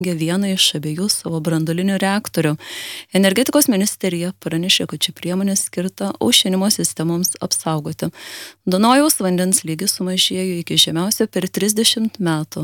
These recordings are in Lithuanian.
vieną iš abiejų savo branduolinių reaktorių. Energetikos ministerija pranešė, kad ši priemonė skirta aušinimo sistemoms apsaugoti. Dunojaus vandens lygis sumažėjo iki žemiausio per 30 metų.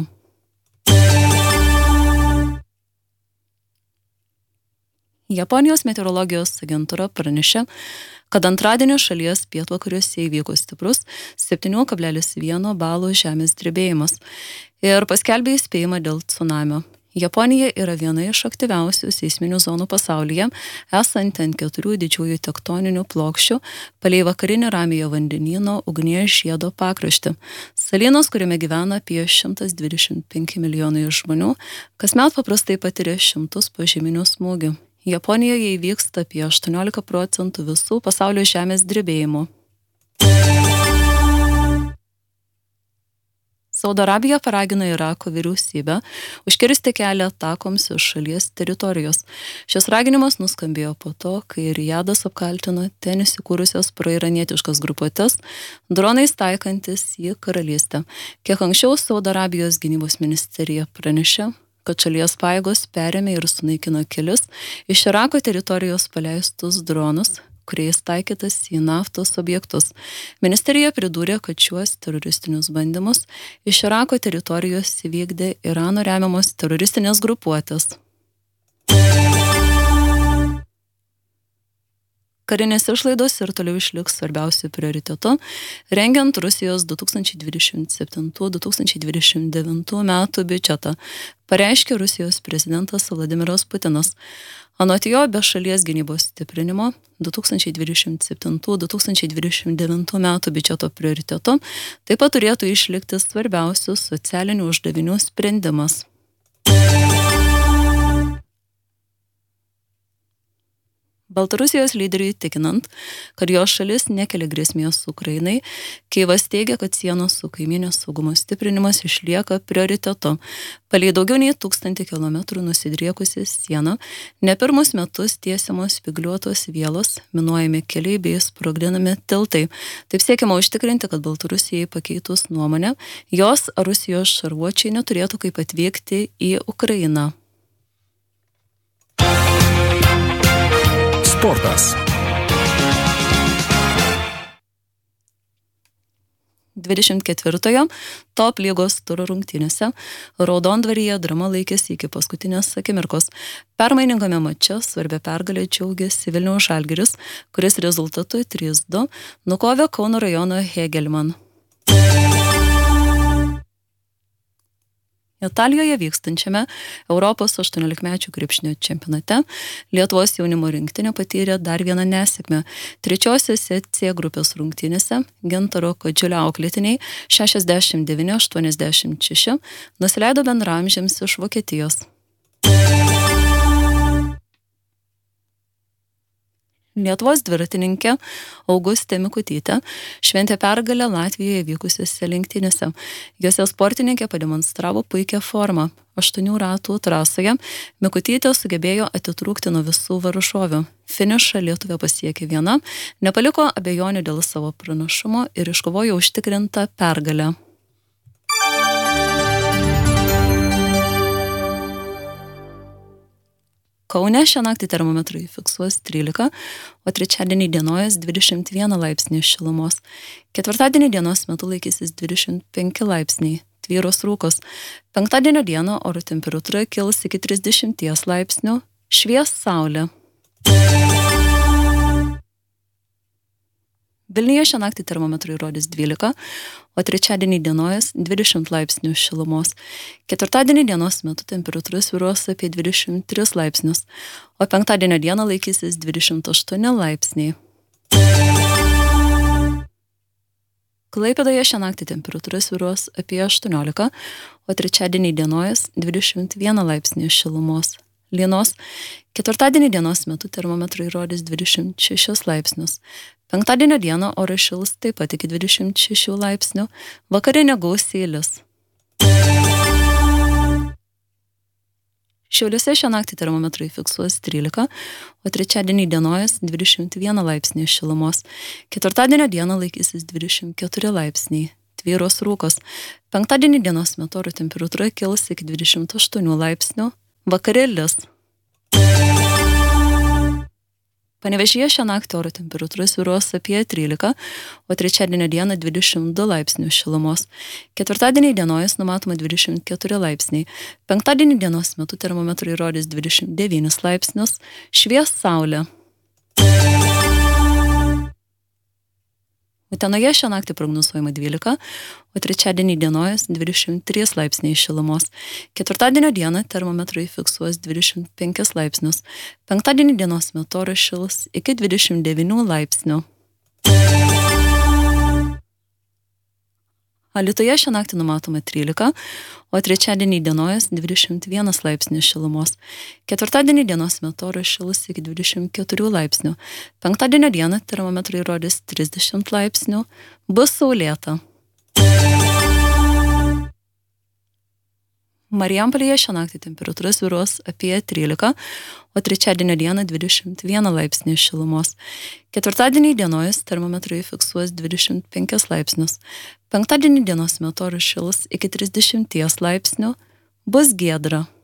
Japonijos meteorologijos agentūra pranešė, kad antradienį šalies pietvakariuose įvyko stiprus 7,1 balų žemės drebėjimas ir paskelbė įspėjimą dėl cunamio. Japonija yra viena iš aktyviausių seisminių zonų pasaulyje, esanti ant 4 didžiųjų tektoninių plokščių palei vakarinį Ramiojo vandenyno ugnies žiedo pakraštį. Salynas, kuriame gyvena apie 125 milijonai žmonių, kasmet paprastai patiria šimtus požeminių smūgių. Japonijoje įvyksta apie 18% visų pasaulio žemės drebėjimų. Saudo Arabija paragino Irako vyriausybę užkirsti kelią atakoms iš šalies teritorijos. Šis raginimas nuskambėjo po to, kai Rijadas apkaltino ten įsikūrusias proiranietiškas grupuotės dronais taikantis į karalystę. Kiek anksčiau Saudo Arabijos gynybos ministerija pranešė, kad šalies pajėgos perėmė ir sunaikino kelis iš Irako teritorijos paleistus dronus, kuriais taikytas į naftos objektus. Ministerija pridūrė, kad šiuos teroristinius bandymus iš Irako teritorijos įvykdė Irano remiamos teroristinės grupuotės. Karinės išlaidos ir toliau išliks svarbiausiu prioritetu, rengiant Rusijos 2027-2029 metų biudžetą, pareiškė Rusijos prezidentas Vladimiras Putinas. Anot jo, be šalies gynybos stiprinimo 2027-2029 metų biudžeto prioritetu taip pat turėtų išlikti svarbiausių socialinių uždavinių sprendimas. Baltarusijos lyderiui tikinant, kad jo šalis nekelia grėsmės Ukrainai, Kyjivas teigia, kad sienos su kaimynės saugumo stiprinimas išlieka prioritetu. Palei daugiau nei 1000 kilometrų nusidriekusi siena, ne pirmus metus tiesiamos spygliuotos vielos, minuojami keliai bei sprogdinami tiltai. Taip siekiama užtikrinti, kad Baltarusijai pakeitus nuomonę, jos ar Rusijos šarvuočiai neturėtų kaip atvykti į Ukrainą. Sportas. 24-ojo top lygos turo rungtynėse Raudondvaryje drama laikėsi iki paskutinės akimirkos. Permainingame mače svarbia pergalė džiaugėsi Vilniaus Žalgiris, kuris rezultatu 3-2 nukovė Kauno rajono Hegelman. Italijoje vykstančiame Europos 18-mečių krepšinio čempionate Lietuvos jaunimo rinktinė patyrė dar vieną nesėkmę. Trečiosiose C grupės rungtynėse Gintaro Kadžiulio auklėtiniai 69-86 nusileido bendraamžiams iš Vokietijos. Lietuvos dviratininkė Augustė Mikutytė šventė pergalę Latvijoje vykusiose lenktynėse. Jose sportininkė pademonstravo puikią formą. 8 ratų trasoje Mikutytė sugebėjo atitrūkti nuo visų varžovių. Finišą Lietuvė pasiekė viena, nepaliko abejonių dėl savo pranašumo ir iškovojo užtikrintą pergalę. Kaune šią naktį termometrai fiksuos 13, o trečiadienį dienojas 21 laipsnių šilumos. Ketvirtadienį dienos metu laikysis 25 laipsniai, tvyros rūkos. Penktadienio dieną oro temperatūra kils iki 30 laipsnių, švies saulė. Vilniuje šią naktį termometrai rodys 12, o trečiadienį dienojas 20 laipsnių šilumos. Ketvirtadienį dienos metu temperatūra svyruos apie 23 laipsnius, o penktadienio dieną laikysis 28 laipsniai. Klaipėdoje šią naktį temperatūra svyruos apie 18, o trečiadienį dienojas 21 laipsnių šilumos. Lynos. Ketvirtadienį dienos metu termometrai rodys 26 laipsnius. Penktadienio dieną oras šils taip pat iki 26 laipsnių, vakare negausiai lis. Šiauliuose šią naktį termometrai fiksuos 13, o trečiadienį dienojas 21 laipsnių šilumos. Ketvirtadienio dieną laikysis 24 laipsniai, tvyros rūkos. Penktadienį dienos metu oro temperatūra kils iki 28 laipsnių, Vakarėlis. Panevėžyje šią naktį oro temperatūra svyruos apie 13, o trečiadienio dieną 22 laipsnių šilumos. Ketvirtadienį dienojas numatoma 24 laipsniai. Penktadienį dienos metu termometrai rodys 29 laipsnius, švies saulė. Utenoje šią naktį prognozuojama 12, o trečiadienį dienojas 23 laipsniai šilumos. Ketvirtadienio dieną termometrai fiksuos 25 laipsnius. Penktadienį dienos metu oras šils iki 29 laipsnių. Alytuje šią naktį numatoma 13, o trečiadienį dienojas 21 laipsnių šilumos. Ketvirtadienį dienos metu oras šils iki 24 laipsnių. Penktadienio dieną termometrai rodys 30 laipsnių, bus saulėta. Marijampolėje šią naktį temperatūra svyruos apie 13, o trečiadienio dieną 21 laipsnių šilumos. Ketvirtadienį dienojas termometrai fiksuos 25 laipsnius. Penktadienį dienos metu oras šils iki 30 laipsnių, bus giedra.